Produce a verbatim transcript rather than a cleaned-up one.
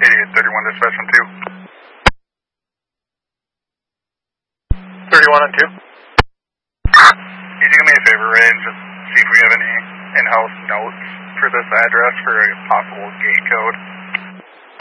eighty-eight thirty-one dispatch on two. thirty-one on two. Could you do me a favor, Ray, and just see if we have any in-house notes for this address for a possible gate code?